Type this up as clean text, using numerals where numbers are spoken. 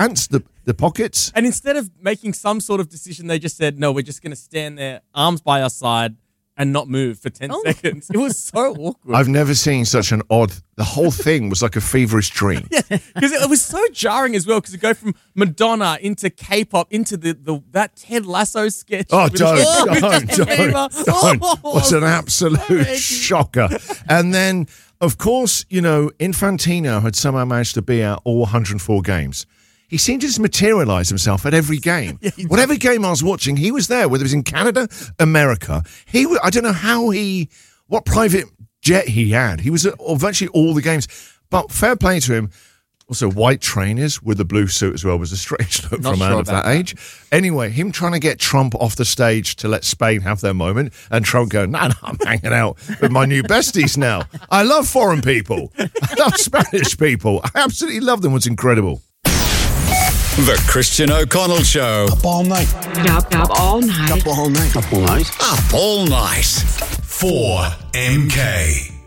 pants, the pockets. And instead of making some sort of decision, they just said, no, we're just going to stand there, arms by our side, and not move for 10 seconds. It was so awkward. I've never seen such an odd... The whole thing was like a feverish dream. Yeah, because it was so jarring as well, because it go from Madonna into K-pop into that Ted Lasso sketch. Oh, don't. Oh, What's an absolute shocker. And then, of course, Infantino had somehow managed to be at all 104 games. He seemed to just materialize himself at every game. Whatever game I was watching, he was there, whether it was in Canada, America. I don't know what private jet he had. He was at virtually all the games. But fair play to him. Also, white trainers with the blue suit as well was a strange look for a man of that age. Anyway, him trying to get Trump off the stage to let Spain have their moment, and Trump going, no, I'm hanging out with my new besties now. I love foreign people. I love Spanish people. I absolutely love them. It's incredible. The Christian O'Connell Show. Up all night. Up all night. Up all night. Up all night. 4MK.